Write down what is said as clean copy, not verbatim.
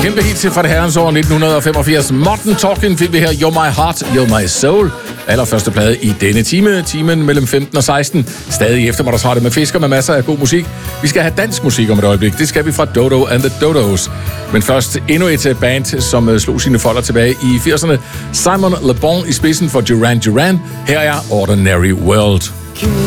Kæmpe hit til fra det herrens år 1985. Modern Talking fik vi her. You're My Heart, You're My Soul. Allerførste plade i denne timen mellem 15 og 16. Stadig eftermiddagsradio med fisker med masser af god musik. Vi skal have dansk musik om et øjeblik. Det skal vi fra Dodo and the Dodos. Men først endnu et band, som slog sine folder tilbage i 80'erne. Simon Le Bon i spidsen for Duran Duran. Her er Ordinary World.